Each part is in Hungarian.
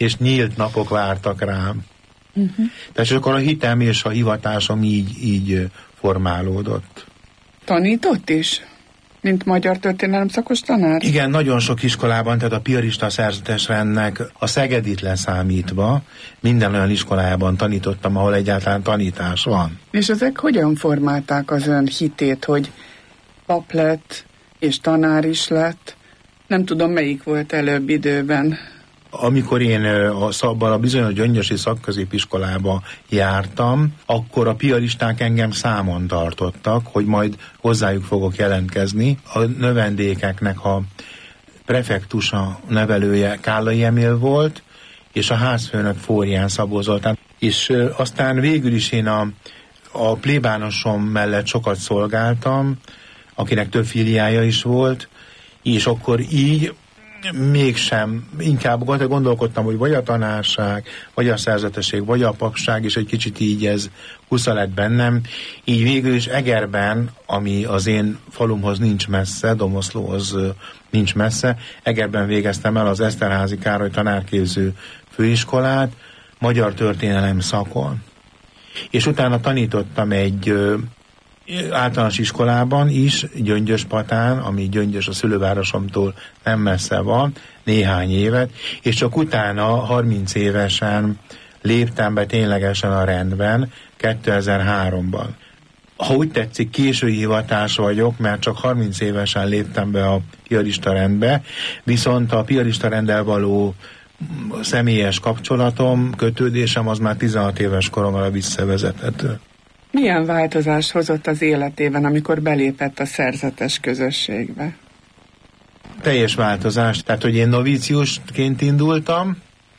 és nyílt napok vártak rám. Tehát akkor a hitem és a hivatásom így formálódott. Tanított is? Mint magyar történelem szakos tanár? Igen, nagyon sok iskolában, tehát a piarista szerzetes rendnek a Szegedit leszámítva minden olyan iskolájában tanítottam, ahol egyáltalán tanítás van. És ezek hogyan formálták az ön hitét, hogy pap lett és tanár is lett? Nem tudom, melyik volt előbb időben. Amikor én a bizonyos gyöngyösi szakközépiskolába jártam, akkor a piaristák engem számon tartottak, hogy majd hozzájuk fogok jelentkezni. A növendékeknek a prefektusa nevelője Kállai Emil volt, és a házfőnök Fórián Szabó Zoltán. És aztán végül is én a plébánosom mellett sokat szolgáltam, akinek több filiája is volt, és akkor így mégsem, inkább gondolkodtam, hogy vagy a tanárság, vagy a szerzetesség, vagy a papság, és egy kicsit így ez husza lett bennem. Így végül is Egerben, ami az én falumhoz nincs messze, Domoszlóhoz nincs messze, Egerben végeztem el az Eszterházy Károly tanárképző főiskolát, magyar történelem szakon. És utána tanítottam egy általános iskolában is, Gyöngyöspatán, ami Gyöngyös a szülővárosomtól nem messze van, néhány évet, és csak utána 30 évesen léptem be ténylegesen a rendben, 2003-ban. Ha úgy tetszik, késői hivatás vagyok, mert csak 30 évesen léptem be a piarista rendbe, viszont a piarista renddel való személyes kapcsolatom, kötődésem az már 16 éves koromra visszavezethető. Milyen változás hozott az életében, amikor belépett a szerzetes közösségbe? Teljes változás. Tehát, hogy én novíciusként indultam,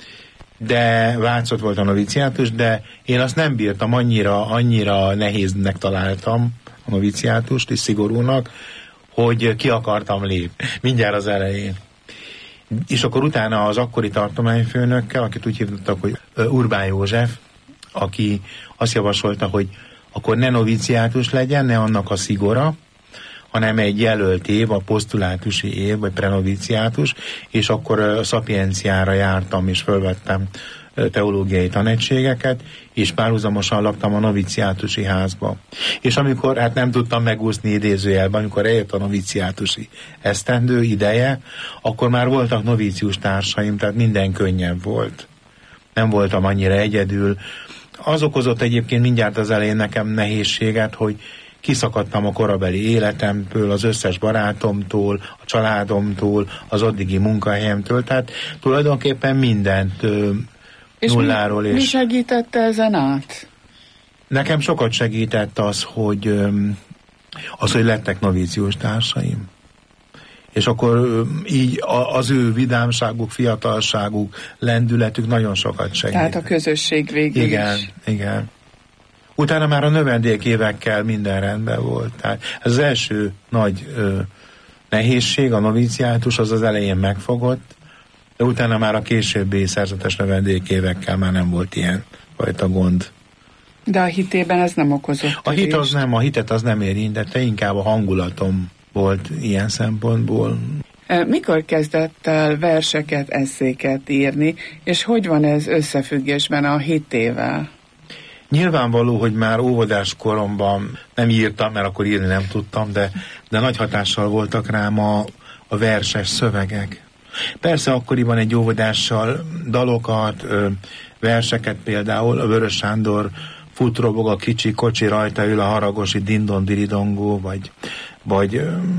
de Vácott volt a noviciátus, de én azt nem bírtam, annyira nehéznek találtam a noviciátust, és szigorúnak, hogy ki akartam lépni. Mindjárt az elején. És akkor utána az akkori tartományfőnökkel, akit úgy hívtak, hogy Urbán József, aki azt javasolta, hogy akkor ne noviciátus legyen, ne annak a szigora, hanem egy jelölt év, a posztulátusi év, vagy prenoviciátus, és akkor a szapienciára jártam, és fölvettem teológiai tanegységeket, és párhuzamosan laktam a noviciátusi házba. És amikor, hát nem tudtam megúszni idézőjelben, amikor eljött a noviciátusi esztendő ideje, akkor már voltak novícius társaim, tehát minden könnyebb volt. Nem voltam annyira egyedül. Az okozott egyébként mindjárt az elején nekem nehézséget, hogy kiszakadtam a korabeli életemből, az összes barátomtól, a családomtól, az addigi munkahelyemtől, tehát tulajdonképpen mindent nulláról. És mi segítette ezen át? Nekem sokat segített az, hogy lettek novíciós társaim. És akkor így az ő vidámságuk, fiatalságuk, lendületük nagyon sokat segít. Tehát a közösség végül is. Igen. Utána már a növendékévekkel minden rendben volt. Tehát ez az első nagy nehézség, a noviciátus, az elején megfogott, de utána már a későbbi szerzetes növendékévekkel már nem volt ilyen fajta gond. De a hitében ez nem okozott. A hitet az nem érintette, inkább a hangulatom volt ilyen szempontból. Mikor kezdett el verseket, esszéket írni, és hogy van ez összefüggésben a hitével? Nyilvánvaló, hogy már óvodás koromban nem írtam, mert akkor írni nem tudtam, de nagy hatással voltak rám a verses szövegek. Persze akkoriban egy óvodással dalokat, verseket, például a Vörös Sándor Fut robog a kicsi kocsi, rajta ül a haragosi dindon diridongó, vagy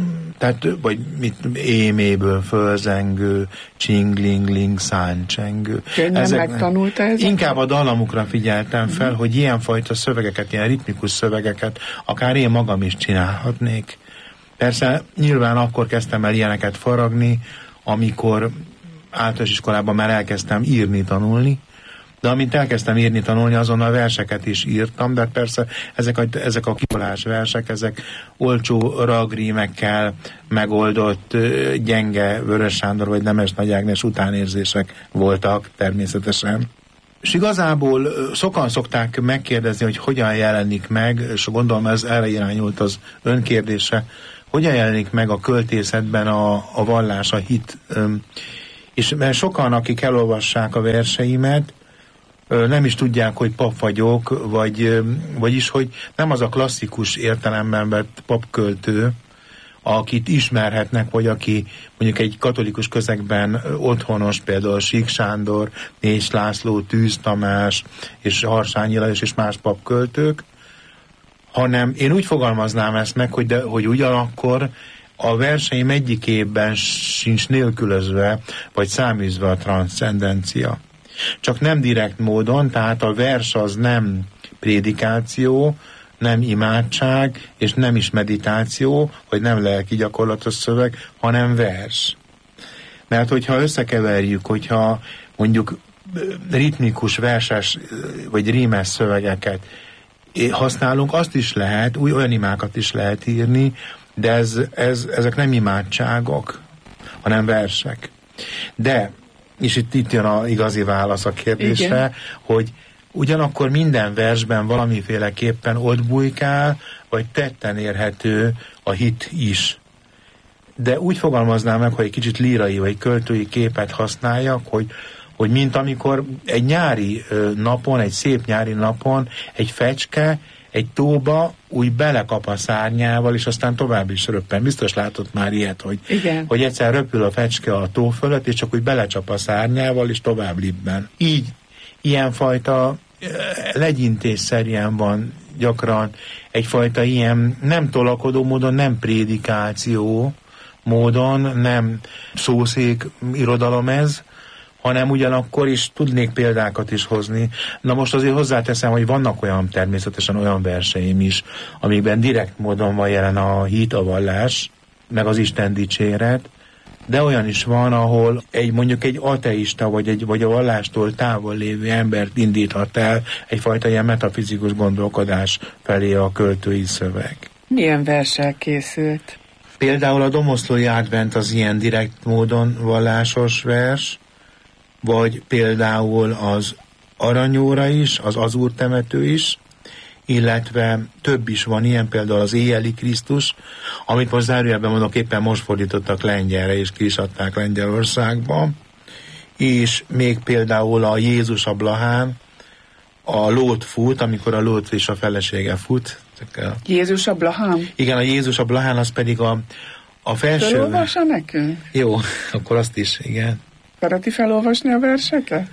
éméből fölzengő, csinglingling, száncsengő. Könnyen megtanulta ezeket? Inkább a dallamukra figyeltem fel, hogy ilyenfajta szövegeket, ilyen ritmikus szövegeket akár én magam is csinálhatnék. Persze nyilván akkor kezdtem el ilyeneket faragni, amikor általános iskolában már elkezdtem írni, tanulni, de amint elkezdtem írni, tanulni, azonnal verseket is írtam, de persze ezek a kikolás versek, ezek olcsó ragrímekkel megoldott, gyenge Vörös Sándor vagy Nemes Nagy Ágnes utánérzések voltak természetesen. És igazából sokan szokták megkérdezni, hogy hogyan jelenik meg, és gondolom ez erre irányult az önkérdése, hogyan jelenik meg a költészetben a vallás, a hit. És mert sokan, akik elolvassák a verseimet, nem is tudják, hogy pap vagyok, vagyis, hogy nem az a klasszikus értelemben vett papköltő, akit ismerhetnek, vagy aki mondjuk egy katolikus közegben otthonos, például Sík Sándor, Nész László, Tűz Tamás és Harsányi Lajos és más papköltők, hanem én úgy fogalmaznám ezt meg, hogy ugyanakkor a verseim egyikében sincs nélkülözve, vagy száműzve a transzcendencia. Csak nem direkt módon, tehát a vers az nem prédikáció, nem imádság, és nem is meditáció, vagy nem lelki gyakorlatos szöveg, hanem vers. Mert hogyha összekeverjük, hogyha mondjuk ritmikus, verses, vagy rímes szövegeket használunk, azt is lehet, olyan imákat is lehet írni, de ezek nem imádságok, hanem versek. De, és itt jön az igazi válasz a kérdésre, igen, hogy ugyanakkor minden versben valamiféleképpen ott bujkál, vagy tetten érhető a hit is. De úgy fogalmaznám meg, hogy egy kicsit lírai vagy költői képet használjak, hogy mint amikor egy nyári napon, egy szép nyári napon egy fecske egy tóba úgy belekap a szárnyával, és aztán tovább is röppen. Biztos látott már ilyet, hogy egyszer röpül a fecske a tó fölött, és csak úgy belecsap a szárnyával, és tovább libben. Így, ilyenfajta legyintésszerűen van gyakran egyfajta ilyen nem tolakodó módon, nem prédikáció módon, nem szószék irodalom ez, hanem ugyanakkor is tudnék példákat is hozni. Na most azért hozzáteszem, hogy vannak természetesen olyan verseim is, amikben direkt módon van jelen a hit, a vallás, meg az Isten dicséret, de olyan is van, ahol mondjuk egy ateista, vagy a vallástól távol lévő embert indíthat el egyfajta ilyen metafizikus gondolkodás felé a költői szöveg. Milyen versel készült? Például a Domoszlói Advent az ilyen direkt módon vallásos vers, vagy például az Aranyóra is, az Azúr temető is, illetve több is van ilyen, például az Éjjeli Krisztus, amit most zárójelben mondok, éppen most fordítottak lengyelre, és ki is adták Lengyelországba, és még például a Jézus a Blahán, a Lót fut, amikor a Lót és a felesége fut. Jézus a Blahán? Igen, a Jézus a Blahán, az pedig a felső... Felolvassa nekünk? Jó, akkor azt is, igen. Akarati felolvasni a verseket?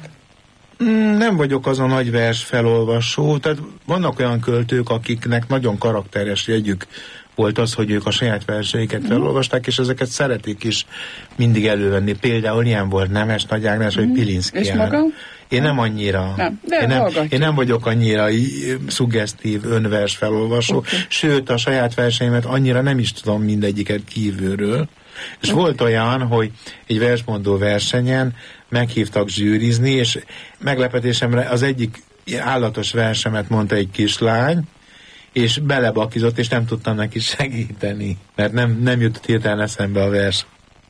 Nem vagyok az a nagy vers felolvasó, tehát vannak olyan költők, akiknek nagyon karakteres jegyük volt az, hogy ők a saját verseiket felolvasták, és ezeket szeretik is mindig elővenni. Például ilyen volt Nemes Nagy Ágnes, vagy Pilinszky. És maga? Én nem annyira. Én nem vagyok annyira szuggesztív önvers felolvasó, sőt a saját verseimet annyira nem is tudom mindegyiket kívülről. És volt olyan, hogy egy versmondó versenyen meghívtak zsűrizni, és meglepetésemre az egyik állatos versemet mondta egy kislány, és belebakizott, és nem tudtam neki segíteni, mert nem jutott hirtelen eszembe a vers.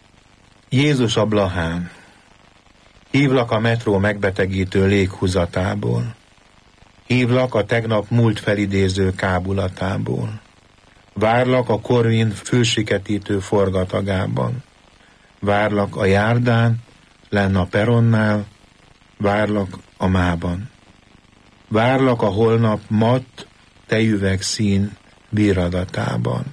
Jézus a Blahán. Hívlak a metró megbetegítő léghúzatából. Hívlak a tegnap múlt felidéző kábulatából. Várlak a Corvin fülsiketítő forgatagában. Várlak a járdán, lenn a peronnál, várlak a mában. Várlak a holnap matt, tejüveg szín bíradatában.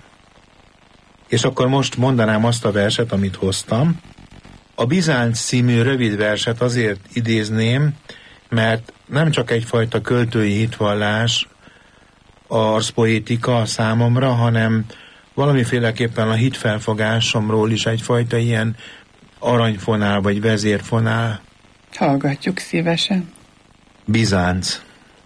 És akkor most mondanám azt a verset, amit hoztam. A Bizánc című rövid verset azért idézném, mert nem csak egyfajta költői hitvallás, arszpoétika számomra, hanem valamiféleképpen a hitfelfogásomról is egyfajta ilyen aranyfonál vagy vezérfonál. Hallgatjuk szívesen. Bizánc.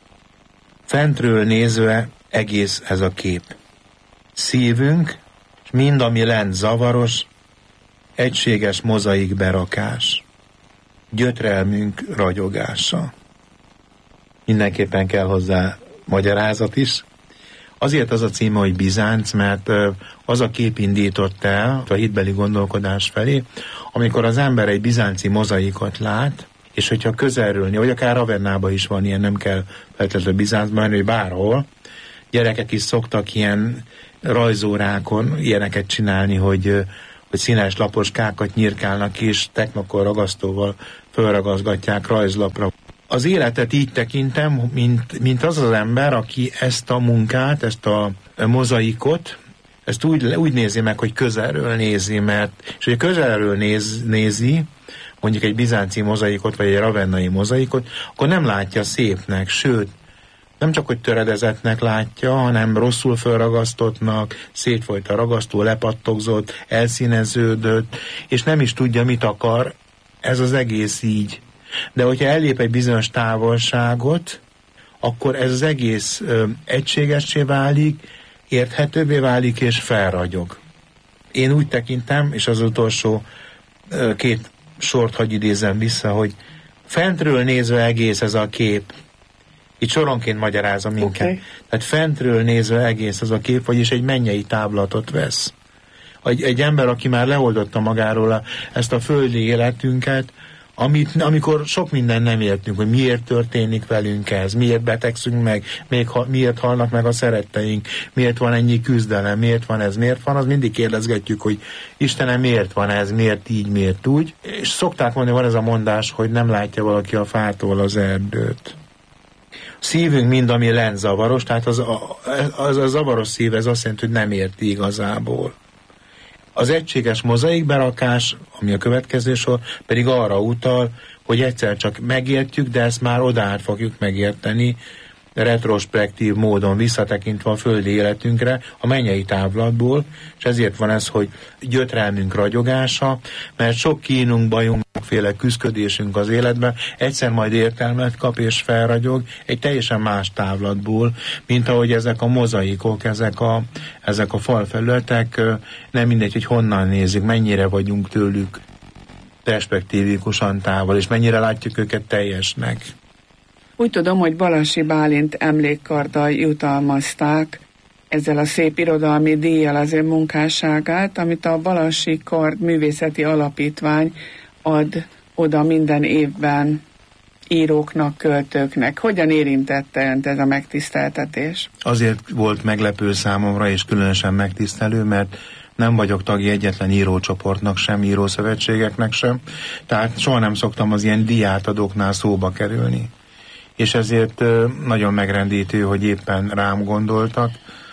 Fentről nézve egész ez a kép. Szívünk, és mind, ami lent zavaros, egységes mozaik berakás. Gyötrelmünk ragyogása. Mindenképpen kell hozzá magyarázat is. Azért az a címe, hogy Bizánc, mert az a kép indított el a hitbeli gondolkodás felé, amikor az ember egy bizánci mozaikot lát, és hogyha közelről, vagy akár Ravennában is van ilyen, nem kell feltétlenül Bizáncban, hogy bárhol, gyerekek is szoktak ilyen rajzórákon ilyeneket csinálni, hogy hogy színes laposkákat nyírkálnak és technokor ragasztóval fölragazgatják rajzlapra. Az életet így tekintem, mint az az ember, aki ezt a munkát, ezt a mozaikot, ezt úgy nézi meg, hogy közelről nézi, és hogy közelről nézi, mondjuk egy bizánci mozaikot, vagy egy ravennai mozaikot, akkor nem látja szépnek, sőt, nem csak, hogy töredezetnek látja, hanem rosszul fölragasztottnak, szétfolyt a ragasztó, lepattogzott, elszíneződött, és nem is tudja, mit akar, ez az egész így. De hogyha ellép egy bizonyos távolságot, akkor ez az egész egységessé válik, érthetőbbé válik, és felragyog. Én úgy tekintem, és az utolsó 2 sort hagy idézem vissza, hogy fentről nézve egész ez a kép, itt soronként magyarázom minket. Okay. Tehát fentről nézve egész ez a kép, vagyis egy mennyei táblatot vesz. Egy ember, aki már leoldotta magáról ezt a földi életünket, amikor sok minden nem értünk, hogy miért történik velünk ez, miért betegszünk meg, miért halnak meg a szeretteink, miért van ennyi küzdelem, miért van ez, miért van, az mindig kérdezgetjük, hogy Istenem, miért van ez, miért így, miért úgy. És szokták mondani, van ez a mondás, hogy nem látja valaki a fától az erdőt. Szívünk mind, ami lent zavaros, tehát az a zavaros szív, ez azt jelenti, hogy nem érti igazából. Az egységes mozaikberakás, ami a következő sor, pedig arra utal, hogy egyszer csak megértjük, de ezt már odaát fogjuk megérteni, retrospektív módon visszatekintve a földi életünkre, a mennyei távlatból, és ezért van ez, hogy gyötrelmünk ragyogása, mert sok kínunk, bajunk, féle küszködésünk az életben egyszer majd értelmet kap és felragyog egy teljesen más távlatból, mint ahogy ezek a mozaikok, ezek a falfelületek, nem mindegy, hogy honnan nézzük, mennyire vagyunk tőlük perspektívikusan távol, és mennyire látjuk őket teljesnek. Úgy tudom, hogy Balassi Bálint emlékkarddal jutalmazták ezzel a szép irodalmi díjjal az ő munkásságát, amit a Balassi Kard Művészeti Alapítvány ad oda minden évben íróknak, költőknek. Hogyan érintette önt ez a megtiszteltetés? Azért volt meglepő számomra, és különösen megtisztelő, mert nem vagyok tagja egyetlen írócsoportnak sem, írószövetségeknek sem, tehát soha nem szoktam az ilyen díjátadóknál szóba kerülni. És ezért nagyon megrendítő, hogy éppen rám gondoltak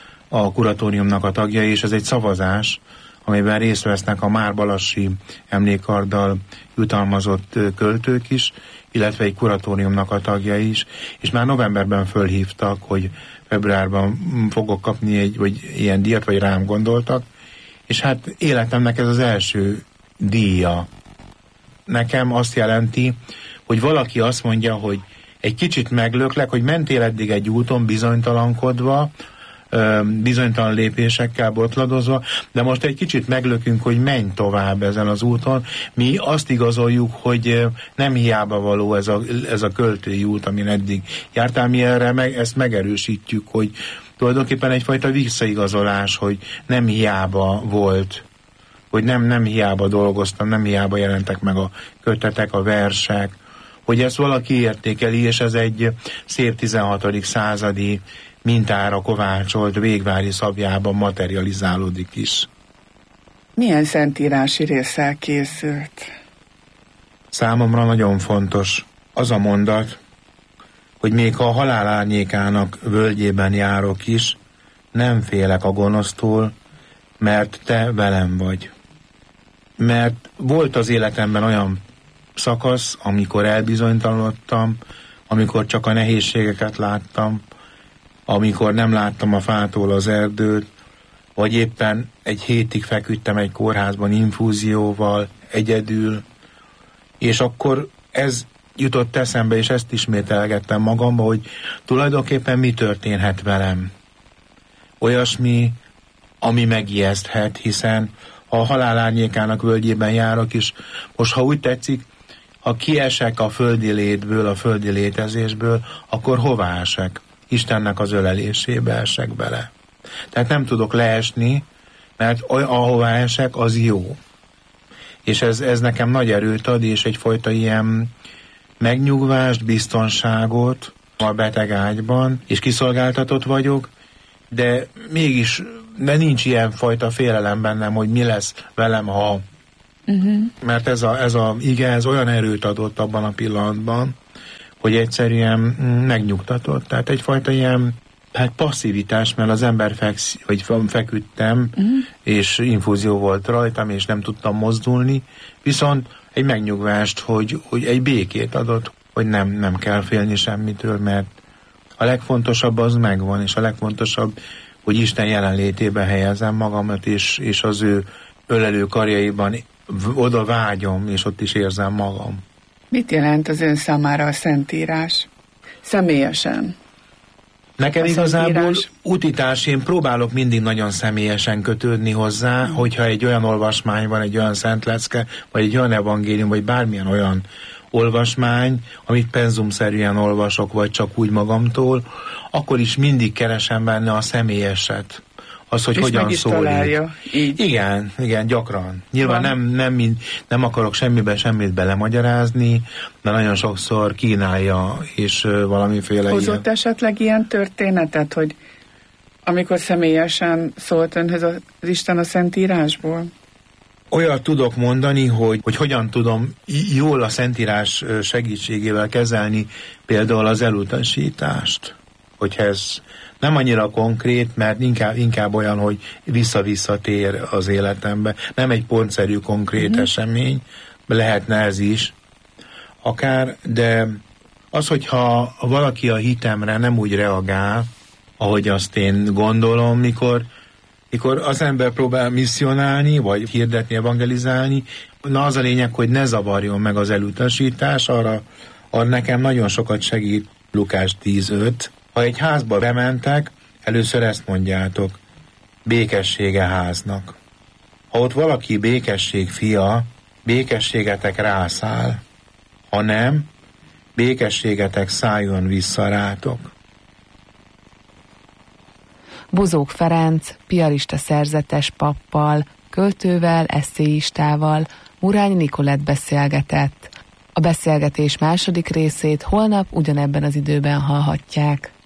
a kuratóriumnak a tagjai, és ez egy szavazás, amiben részt vesznek a Már Balassi emlékkarddal jutalmazott költők is, illetve egy kuratóriumnak a tagjai is, és már novemberben fölhívtak, hogy februárban fogok kapni vagy ilyen díjat, vagy rám gondoltak, és hát életemnek ez az első díja. Nekem azt jelenti, hogy valaki azt mondja, hogy egy kicsit meglöklek, hogy mentél eddig egy úton bizonytalankodva, bizonytalan lépésekkel botladozva, de most egy kicsit meglökünk, hogy menj tovább ezen az úton. Mi azt igazoljuk, hogy nem hiába való ez a költői út, amin eddig jártál, mi erre ezt megerősítjük, hogy tulajdonképpen egyfajta visszaigazolás, hogy nem hiába volt, hogy nem hiába dolgoztam, nem hiába jelentek meg a kötetek, a versek, hogy ezt valaki értékeli, és ez egy szép 16. századi mintára kovácsolt végvári szabjában materializálódik is. Milyen szentírási résszel készült? Számomra nagyon fontos az a mondat, hogy még ha a halál árnyékának völgyében járok is, nem félek a gonosztól, mert te velem vagy. Mert volt az életemben olyan szakasz, amikor elbizonytalanodtam, amikor csak a nehézségeket láttam, amikor nem láttam a fától az erdőt, vagy éppen egy hétig feküdtem egy kórházban infúzióval, egyedül, és akkor ez jutott eszembe, és ezt ismételgettem magamba, hogy tulajdonképpen mi történhet velem. Olyasmi, ami megijeszthet, hiszen ha a halál árnyékának völgyében járok is, most ha úgy tetszik, ha kiesek a földi létből, a földi létezésből, akkor hová esek? Istennek az ölelésébe esek bele. Tehát nem tudok leesni, mert ahová esek, az jó. És ez nekem nagy erőt ad, és egyfajta ilyen megnyugvást, biztonságot a beteg ágyban, és kiszolgáltatott vagyok, de mégis de nincs ilyen fajta félelem bennem, hogy mi lesz velem, ha... Mert ez olyan erőt adott abban a pillanatban, hogy egyszerűen megnyugtatott. Tehát egyfajta ilyen passzivitás, mert az ember feküdtem, és infúzió volt rajtam, és nem tudtam mozdulni, viszont egy megnyugvást, hogy egy békét adott, hogy nem kell félni semmitől, mert a legfontosabb az megvan, és a legfontosabb, hogy Isten jelenlétében helyezem magamat, és az ő ölelő karjaiban oda vágyom, és ott is érzem magam. Mit jelent az ön számára a Szentírás? Személyesen. Nekem igazából utitás, én próbálok mindig nagyon személyesen kötődni hozzá, hogyha egy olyan olvasmány van, egy olyan szentlecke, vagy egy olyan evangélium, vagy bármilyen olyan olvasmány, amit penzumszerűen olvasok, vagy csak úgy magamtól, akkor is mindig keresem benne a személyeset. Az, hogy és hogyan szólít. Igen, gyakran. Nyilván nem akarok semmit belemagyarázni, de nagyon sokszor kínálja, és valamiféle hozott esetleg ilyen történetet, hogy amikor személyesen szólt önhöz az Isten a Szentírásból? Olyat tudok mondani, hogy hogyan tudom jól a Szentírás segítségével kezelni például az elutasítást. Hogyha ez nem annyira konkrét, mert inkább olyan, hogy vissza-visszatér az életembe. Nem egy pontszerű konkrét esemény, lehetne ez is akár, de az, hogyha valaki a hitemre nem úgy reagál, ahogy azt én gondolom, mikor az ember próbál misszionálni, vagy hirdetni, evangelizálni, na az a lényeg, hogy ne zavarjon meg az elutasítás, arra nekem nagyon sokat segít Lukás 10:5. Ha egy házba bementek, először ezt mondjátok, békessége háznak. Ha ott valaki békesség fia, békességetek rászáll. Ha nem, békességetek szálljon vissza rátok. Bozók Ferenc, piarista szerzetes pappal, költővel, esszéistával, Murány Nikolett beszélgetett. A beszélgetés második részét holnap ugyanebben az időben hallhatják.